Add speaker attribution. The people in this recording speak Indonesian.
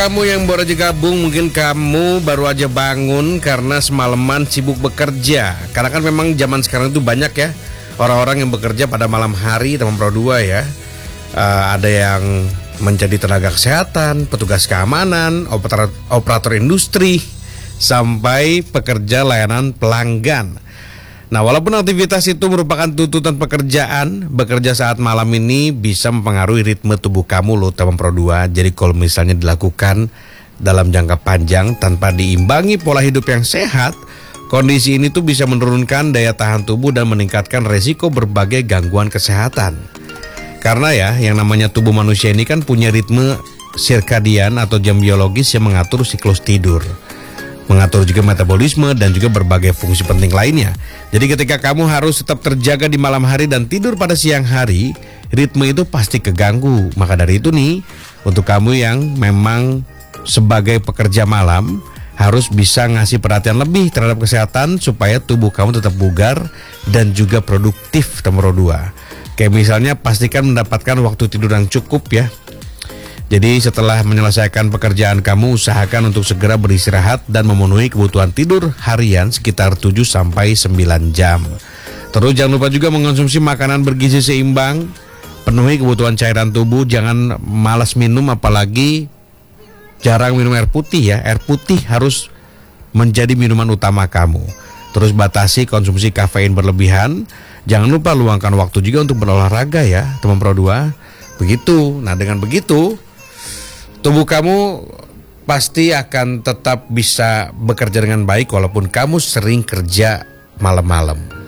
Speaker 1: Kamu yang baru aja gabung, mungkin kamu baru aja bangun karena semalaman sibuk bekerja. Karena kan memang zaman sekarang itu banyak ya orang-orang yang bekerja pada malam hari, teman Pro 2 ya. Ada yang menjadi tenaga kesehatan, petugas keamanan, operator industri, sampai pekerja layanan pelanggan. Nah, walaupun aktivitas itu merupakan tuntutan pekerjaan, bekerja saat malam ini bisa mempengaruhi ritme tubuh kamu loh, teman Pro 2. Jadi kalau misalnya dilakukan dalam jangka panjang tanpa diimbangi pola hidup yang sehat, kondisi ini tuh bisa menurunkan daya tahan tubuh dan meningkatkan resiko berbagai gangguan kesehatan. Karena ya, yang namanya tubuh manusia ini kan punya ritme sirkadian atau jam biologis yang mengatur siklus tidur, mengatur juga metabolisme dan juga berbagai fungsi penting lainnya. Jadi ketika kamu harus tetap terjaga di malam hari dan tidur pada siang hari, ritme itu pasti keganggu. Maka dari itu nih, untuk kamu yang memang sebagai pekerja malam, harus bisa ngasih perhatian lebih terhadap kesehatan supaya tubuh kamu tetap bugar dan juga produktif, nomor 2. Kayak misalnya pastikan mendapatkan waktu tidur yang cukup ya. Jadi setelah menyelesaikan pekerjaan kamu, usahakan untuk segera beristirahat dan memenuhi kebutuhan tidur harian sekitar 7-9 jam. Terus jangan lupa juga mengonsumsi makanan bergizi seimbang, penuhi kebutuhan cairan tubuh, jangan malas minum, apalagi jarang minum air putih ya. Air putih harus menjadi minuman utama kamu. Terus batasi konsumsi kafein berlebihan. Jangan lupa luangkan waktu juga untuk berolahraga ya, teman Pro 2. Begitu. Nah, dengan begitu tubuh kamu pasti akan tetap bisa bekerja dengan baik walaupun kamu sering kerja malam-malam.